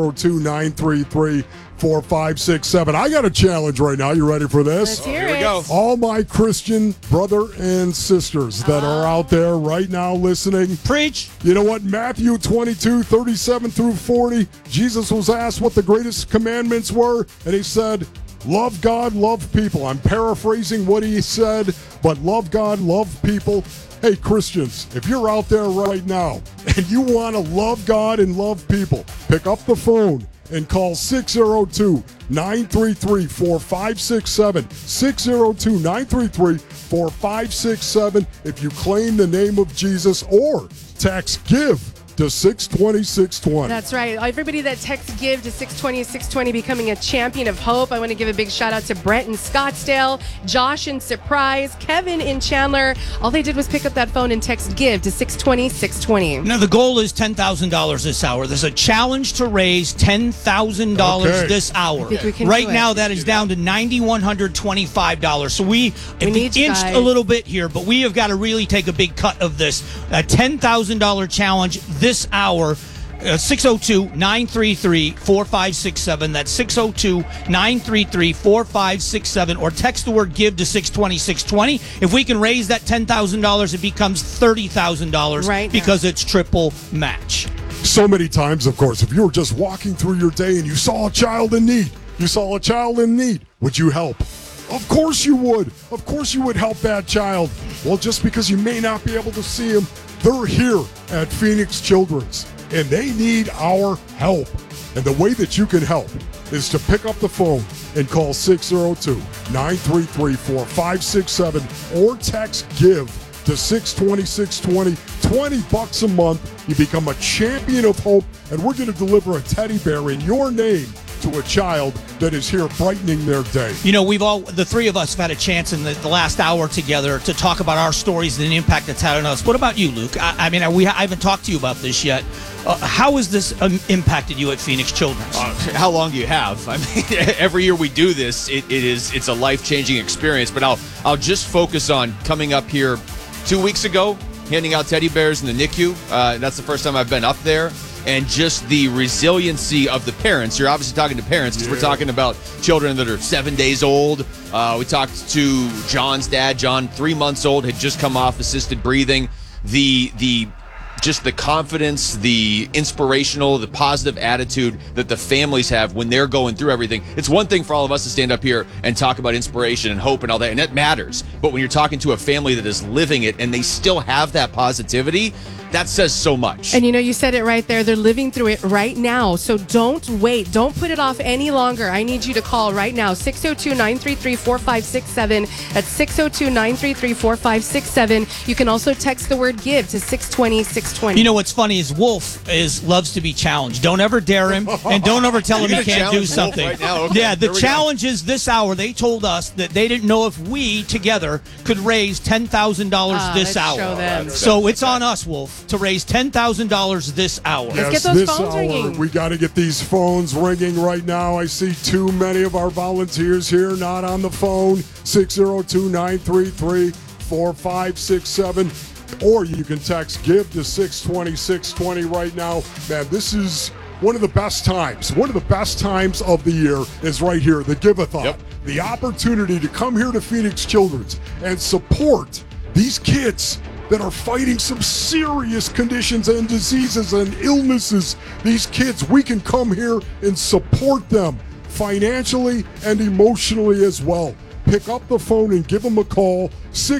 602-933-4567. I got a challenge right now. You ready for this? Let's hear it. Here we go. All my Christian brother and sisters that are out there right now listening. Preach. You know what? Matthew 22:37-40. Jesus was asked what the greatest commandments were, and he said, love God, love people. I'm paraphrasing what he said, but love God, love people. Hey, Christians, if you're out there right now and you want to love God and love people, pick up the phone and call 602-933-4567. 602-933-4567 if you claim the name of Jesus, or text GIVE to 620-620. That's right. Everybody that texts GIVE to 620-620, becoming a champion of hope. I want to give a big shout out to Brent in Scottsdale, Josh in Surprise, Kevin in Chandler. All they did was pick up that phone and text GIVE to 620-620. Now, the goal is $10,000 this hour. There's a challenge to raise $10,000 this hour. I think we can right do now, it. that is down to $9,125. So we need you inched guys. a little bit here, but we have got to really take a big cut of this. A $10,000 challenge this hour. 602-933-4567. That's 602-933-4567. Or text the word GIVE to 620-620. If we can raise that $10,000, it becomes $30,000 Right because it's triple match. So many times, of course, if you were just walking through your day and you saw a child in need, would you help? Of course you would. Of course you would help that child. Well, just because you may not be able to see him, they're here at Phoenix Children's, and they need our help. And the way that you can help is to pick up the phone and call 602-933-4567 or text GIVE to 620-620. $20 a month. You become a champion of hope, and we're going to deliver a teddy bear in your name to a child that is here brightening their day. You know, the three of us have had a chance in the last hour together to talk about our stories and the impact it's had on us. What about you, Luke? I haven't talked to you about this yet. How has this impacted you at Phoenix Children's? How long do you have? I mean, every year we do this, it's a life-changing experience. But I'll just focus on coming up here 2 weeks ago, handing out teddy bears in the NICU. That's the first time I've been up there. And just the resiliency of the parents. You're obviously talking to parents because we're talking about children that are 7 days old. We talked to John's dad. John, 3 months old, had just come off assisted breathing. Just the confidence, the inspirational, the positive attitude that the families have when they're going through everything. It's one thing for all of us to stand up here and talk about inspiration and hope and all that, and that matters. But when you're talking to a family that is living it and they still have that positivity, that says so much. And you said it right there. They're living through it right now. So don't wait. Don't put it off any longer. I need you to call right now. 602-933-4567. That's 602-933-4567. You can also text the word GIVE to 620-620. You know what's funny is Wolf loves to be challenged. Don't ever dare him, and don't ever tell him he can't do something. Right now? Okay, yeah, the challenge is this hour. They told us that they didn't know if we together could raise $10,000 this hour. Show them. So it's on us, Wolf, to raise $10,000 this hour. Let's get those phones ringing. We got to get these phones ringing right now. I see too many of our volunteers here not on the phone. 602-933-4567. Or you can text GIVE to 620-620 right now. Man, this is one of the best times. One of the best times of the year is right here, the Give-a-thon. Yep. The opportunity to come here to Phoenix Children's and support these kids that are fighting some serious conditions and diseases and illnesses. These kids, we can come here and support them financially and emotionally as well. pick up the phone and give them a call,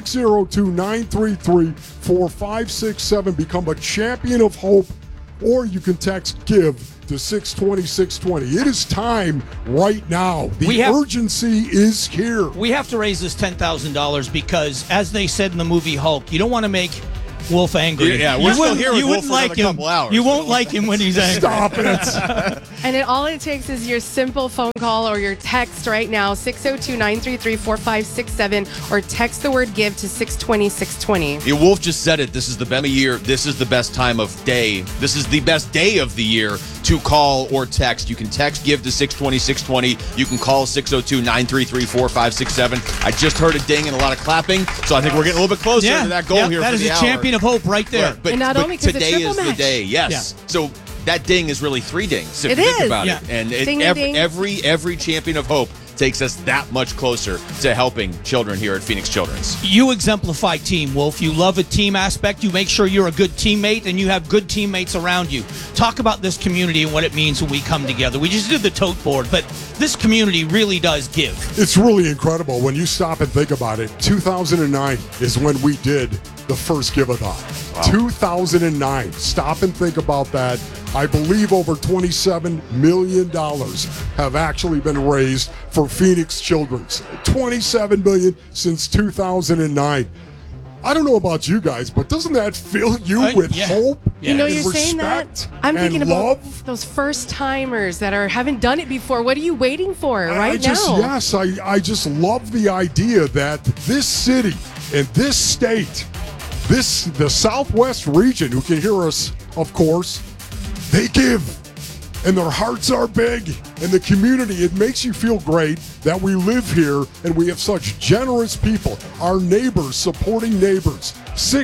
602-933-4567. Become a champion of hope, or you can text GIVE to 620-620. It is time right now. The urgency is here. We have to raise this $10,000 because, as they said in the movie Hulk, you don't want to make Wolf angry. Yeah, we're still here with Wolf for another couple hours. You won't like him when he's angry. Stop it. And all it takes is your simple phone call or your text right now, 602-933-4567, or text the word GIVE to 620-620. Yeah, Wolf just said it. This is the best year. This is the best time of day. This is the best day of the year to call or text. You can text GIVE to 620-620. You can call 602-933-4567. I just heard a ding and a lot of clapping, so I think we're getting a little bit closer to that goal here that for is the a hour. champion of hope right there. Right, but, And not but only 'cause it's today triple is the match. day. Yes. Yeah. So that ding is really 3 dings if It you think is. about Yeah. it. And Ding, ding. every champion of hope takes us that much closer to helping children here at Phoenix Children's. You exemplify team, Wolf. You love a team aspect. You make sure you're a good teammate and you have good teammates around you. Talk about this community and what it means when we come together. We just did the tote board, but this community really does give. It's really incredible when you stop and think about it. 2009 is when we did the first Give-a-thon. 2009. Stop and think about that. I believe over $27 million have actually been raised for Phoenix Children's. $27 million since 2009. I don't know about you guys, but doesn't that fill you with hope? You know, and you're saying that. respect I'm thinking and about love? those first timers that haven't done it before. What are you waiting for right now? Yes, I just love the idea that this city and this state, the Southwest region, who can hear us, of course, they give, and their hearts are big, and the community, it makes you feel great that we live here and we have such generous people, our neighbors, supporting neighbors.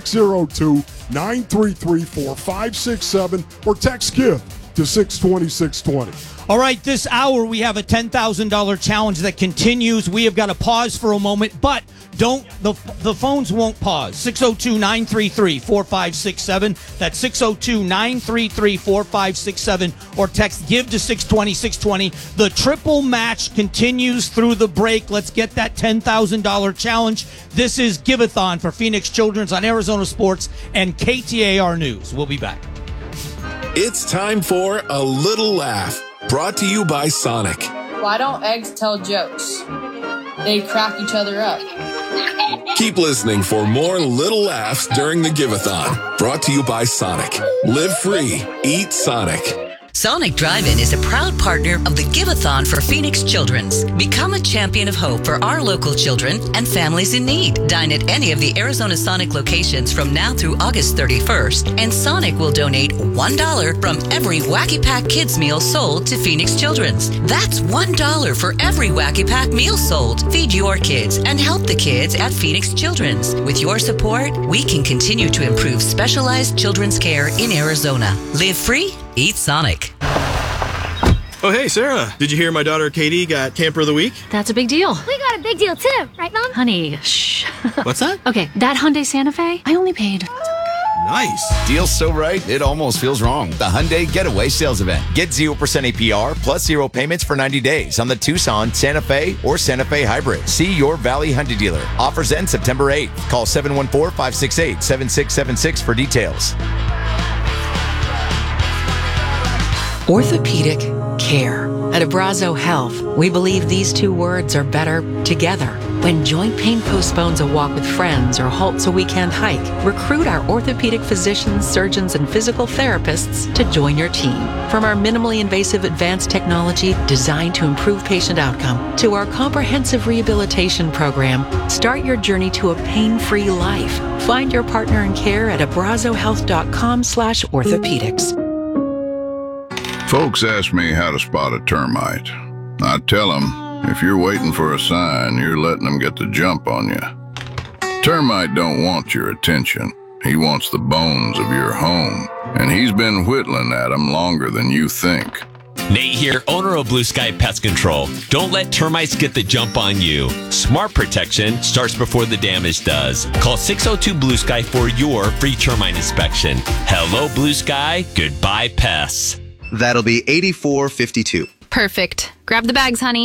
602-933-4567 or text GIVE to 620-620. All right, this hour we have a $10,000 challenge that continues. We have got to pause for a moment, but the phones won't pause. 602-933-4567. That's 602-933-4567 or text GIVE to 620-620. The triple match continues through the break. Let's get that $10,000 challenge. This is Give-a-thon for Phoenix Children's on Arizona Sports and KTAR News. We'll be back. It's time for A Little Laugh, brought to you by Sonic. Why don't eggs tell jokes? They crack each other up. Keep listening for more little laughs during the Give-a-thon, brought to you by Sonic. Live free, eat Sonic. Sonic Drive-In is a proud partner of the Give-a-thon for Phoenix Children's. Become a champion of hope for our local children and families in need. Dine at any of the Arizona Sonic locations from now through August 31st, and Sonic will donate $1 from every Wacky Pack Kids meal sold to Phoenix Children's. That's $1 for every Wacky Pack meal sold. Feed your kids and help the kids at Phoenix Children's. With your support, we can continue to improve specialized children's care in Arizona. Live free, eat Sonic. Oh, hey, Sarah. Did you hear my daughter Katie got Camper of the Week? That's a big deal. We got a big deal too, right, Mom? Honey, shh. What's that? Okay, that Hyundai Santa Fe, I only paid. Nice. Deal's so right, it almost feels wrong. The Hyundai Getaway Sales Event. Get 0% APR plus 0 payments for 90 days on the Tucson, Santa Fe, or Santa Fe Hybrid. See your Valley Hyundai dealer. Offers end September 8th. Call 714-568-7676 for details. Orthopedic care. At Abrazo Health, we believe these two words are better together. When joint pain postpones a walk with friends or halts a weekend hike, recruit our orthopedic physicians, surgeons, and physical therapists to join your team. From our minimally invasive advanced technology designed to improve patient outcome to our comprehensive rehabilitation program, start your journey to a pain-free life. Find your partner in care at abrazohealth.com/orthopedics. Folks ask me how to spot a termite. I tell them, if you're waiting for a sign, you're letting them get the jump on you. Termite don't want your attention. He wants the bones of your home, and he's been whittling at them longer than you think. Nate here, owner of Blue Sky Pest Control. Don't let termites get the jump on you. Smart protection starts before the damage does. Call 602 Blue Sky for your free termite inspection. Hello, Blue Sky. Goodbye, pests. That'll be $84.52. Perfect. Grab the bags, honey.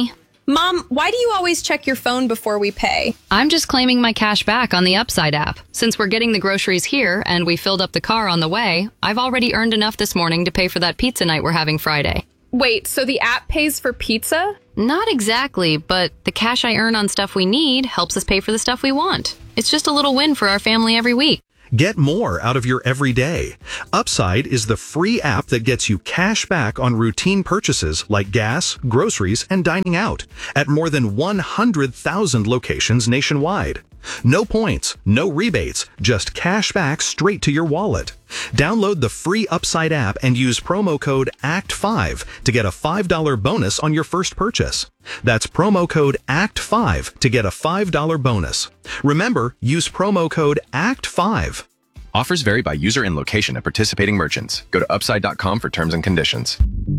Mom, why do you always check your phone before we pay? I'm just claiming my cash back on the Upside app. Since we're getting the groceries here and we filled up the car on the way, I've already earned enough this morning to pay for that pizza night we're having Friday. Wait, so the app pays for pizza? Not exactly, but the cash I earn on stuff we need helps us pay for the stuff we want. It's just a little win for our family every week. Get more out of your everyday. Upside is the free app that gets you cash back on routine purchases like gas, groceries, and dining out at more than 100,000 locations nationwide. No points, no rebates, just cash back straight to your wallet. Download the free Upside app and use promo code ACT5 to get a $5 bonus on your first purchase. That's promo code ACT5 to get a $5 bonus. Remember, use promo code ACT5. Offers vary by user and location at participating merchants. Go to upside.com for terms and conditions.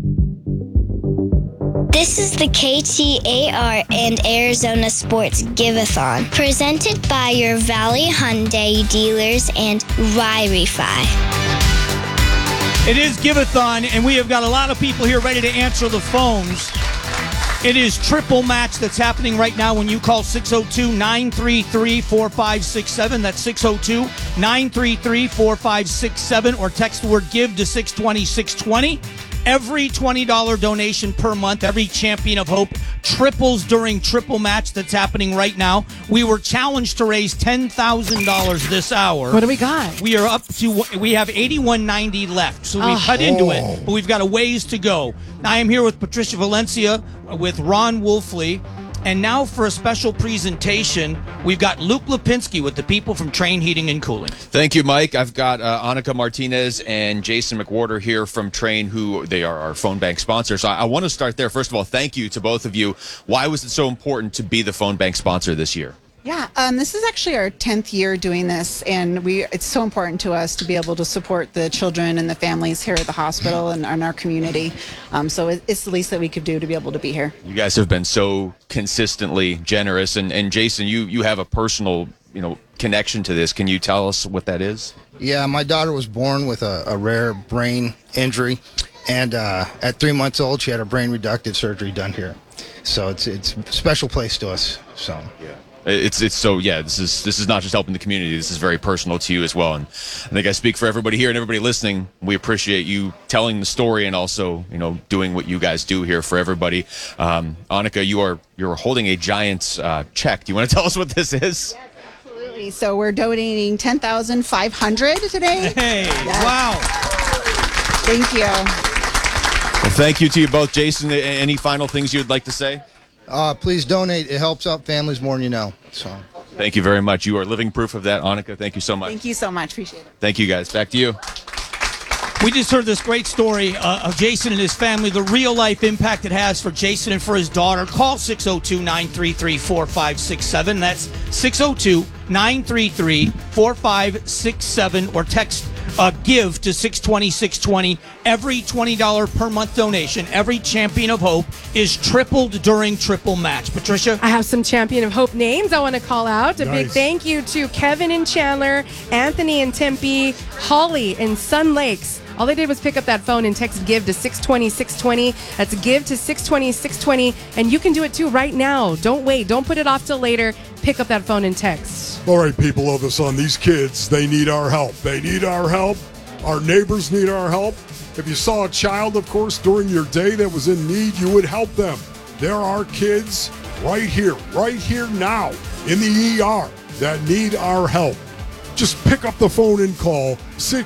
This is the KTAR and Arizona Sports Give-a-thon, presented by your Valley Hyundai dealers and Wi-Fi. It is Give-a-thon, and we have got a lot of people here ready to answer the phones. It is triple match that's happening right now when you call 602-933-4567. That's 602-933-4567, or text the word GIVE to 620-620. Every $20 donation per month, every Champion of Hope triples during triple match that's happening right now. We were challenged to raise $10,000 this hour. What do we got? We are up to, we have $81.90 left, so we cut into it, but we've got a ways to go. I am here with Patricia Valencia, with Ron Wolfley, and now for a special presentation, we've got Luke Lipinski with the people from Train Heating and Cooling. Thank you, Mike. I've got Annika Martinez and Jason McWhorter here from Train, who they are our phone bank sponsor. So I want to start there. First of all, thank you to both of you. Why was it so important to be the phone bank sponsor this year? Yeah, this is actually our 10th year doing this, and it's so important to us to be able to support the children and the families here at the hospital and in our community. So it's the least that we could do to be able to be here. You guys have been so consistently generous, and Jason, you have a personal connection to this. Can you tell us what that is? Yeah, my daughter was born with a rare brain injury, and at 3 months old, she had a brain reductive surgery done here. So it's a special place to us. So yeah. It's so, yeah, this is not just helping the community. This is very personal to you as well. And I think I speak for everybody here and everybody listening. We appreciate you telling the story and also, doing what you guys do here for everybody. Annika, you're holding a Giants check. Do you want to tell us what this is? Yes, absolutely. So we're donating $10,500 today. Hey, yes. Wow. Thank you. Well, thank you to you both. Jason, any final things you'd like to say? Please donate. It helps out families more than you know. So, thank you very much. You are living proof of that, Annika. Thank you so much. Thank you so much. Appreciate it. Thank you, guys. Back to you. We just heard this great story of Jason and his family, the real-life impact it has for Jason and for his daughter. Call 602-933-4567. That's 602-933-4567, or text GIVE to 620-620. Every $20 per month donation, every Champion of Hope is tripled during triple match. Patricia? I have some Champion of Hope names I want to call out. A big thank you to Kevin in Chandler, Anthony in Tempe, Holly in Sun Lakes. All they did was pick up that phone and text GIVE to 620-620. That's GIVE to 620-620. And you can do it too right now. Don't wait. Don't put it off till later. Pick up that phone and text. All right, people of the Sun, these kids, they need our help. They need our help. Our neighbors need our help. If you saw a child, of course, during your day that was in need, you would help them. There are kids right here now in the ER that need our help. Just pick up the phone and call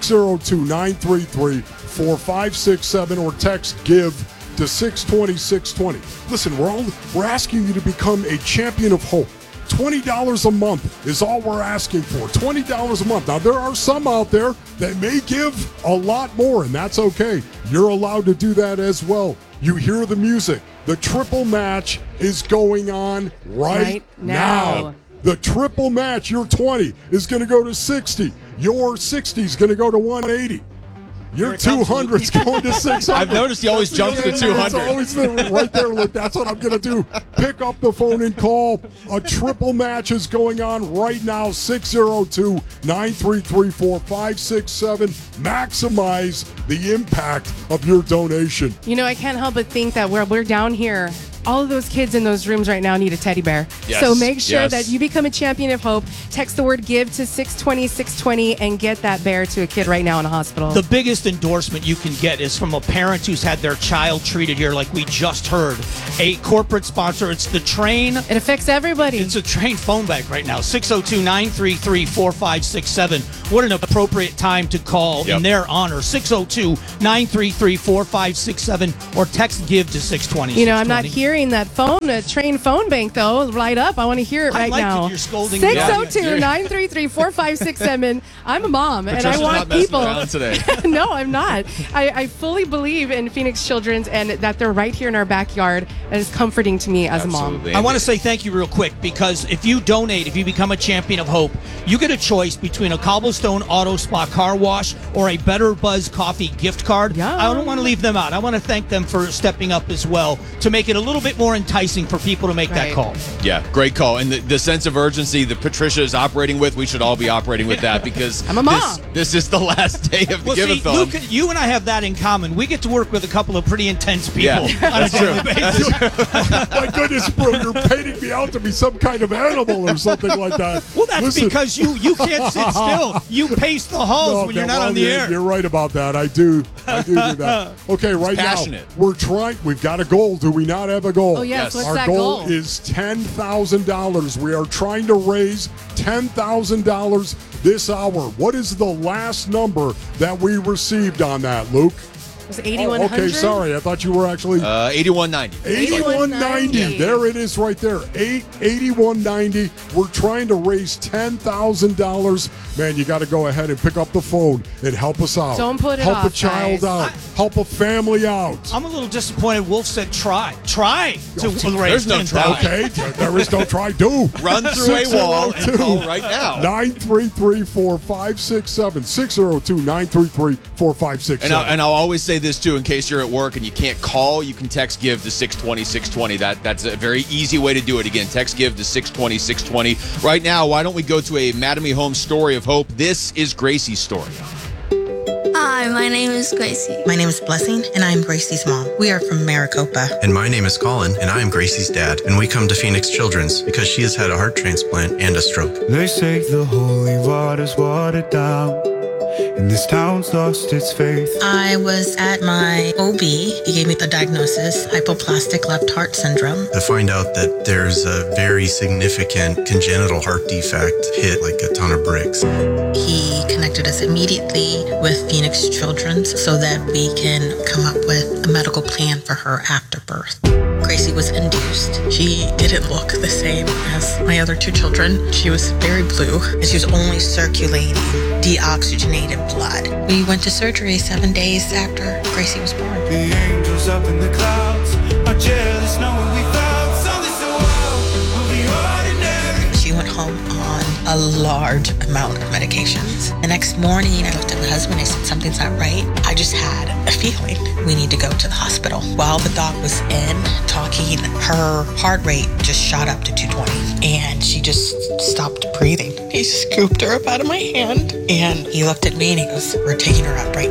602-933-4567 or text GIVE to 620-620. Listen, we're asking you to become a Champion of Hope. $20 a month is all we're asking for. $20 a month. Now, there are some out there that may give a lot more, and that's okay. You're allowed to do that as well. You hear the music. The triple match is going on right now. The triple match, your 20 is going to go to 60. Your 60 is going to go to 180. Your 200 is going to 600. I've noticed he always jumps to 200. It's always right there. Look, that's what I'm going to do. Pick up the phone and call. A triple match is going on right now. 602-933-4567. Maximize the impact of your donation. I can't help but think that we're down here all of those kids in those rooms right now need a teddy bear. Yes, So make sure yes. that you become a champion of hope. Text the word GIVE to 620-620 and get that bear to a kid right now in a hospital. The biggest endorsement you can get is from a parent who's had their child treated here, like we just heard. A corporate sponsor. It's the Train. It affects everybody. It's a Train phone bank right now. 602-933-4567. What an appropriate time to call in their honor. 602-933-4567 or text GIVE to 620. You know, I'm not hearing that Train phone bank, though. Light up. I want to hear it right now. You're scolding 602-933-4567. I'm a mom, and I want people. Today. No, I'm not. I fully believe in Phoenix Children's and that they're right here in our backyard. That is comforting to me as a mom. I want to say thank you real quick, because if you donate, if you become a champion of hope, you get a choice between a Cobblestone Auto Spa car wash or a Better Buzz Coffee gift card. I don't want to leave them out. I want to thank them for stepping up as well to make it a little bit more enticing for people to make that call. Yeah, great call. And the sense of urgency that Patricia is operating with, we should all be operating with that, because I'm a mom. This is the last day of the Give-a-thon. Luke, you and I have that in common. We get to work with a couple of pretty intense people on a daily basis. My goodness, bro, you're painting me out to be some kind of animal or something like that. Well, that's because you can't sit still. You pace the halls when you're not on the air. You're right about that. I do that. Okay, right now, we're trying. We've got a goal. Do we not have a goal? Oh, yes. What's Our that goal goal? is $10,000. We are trying to raise $10,000 this hour. What is the last number that we received on that, Luke? It was 8,100. Okay, sorry. I thought you were actually 8190. 8190. There it is right there. 8190. We're trying to raise $10,000. Man, you got to go ahead and pick up the phone and help us out. Don't put it help off, a child guys. out. Help a family out. I'm a little disappointed. Wolf said try to raise There's no try. Okay, there is no try. Do. Run through a wall and call right now. 933-4567. 602-933-4567. And I'll always say this too, in case you're at work and you can't call, you can text GIVE to 620-620. That's a very easy way to do it. Again, text GIVE to 620-620. Right now, why don't we go to a Mattamy Homes story of hope? This is Gracie's story. Hi, my name is Gracie. My name is Blessing, and I am Gracie's mom. We are from Maricopa. And my name is Colin, and I am Gracie's dad. And we come to Phoenix Children's because she has had a heart transplant and a stroke. They say the holy water's watered down, and this town's lost its faith. I was at my OB. He gave me the diagnosis, hypoplastic left heart syndrome. To find out that there's a very significant congenital heart defect hit like a ton of bricks. He connected us immediately with Phoenix Children's so that we can come up with a medical plan for her after birth. Gracie was induced. She didn't look the same as my other two children. She was very blue, and she was only circulating deoxygenated blood. We went to surgery 7 days after Gracie was born. The angels up in the clouds are jealous knowing we found something so wild will be ordinary. She went home on a large amount of medications. The next morning, I looked at my husband. I said, something's not right. I just had a feeling we need to go to the hospital. While the doc was in talking, her heart rate just shot up to 220, and she just stopped breathing. He scooped her up out of my hand, and he looked at me and he goes, we're taking her up right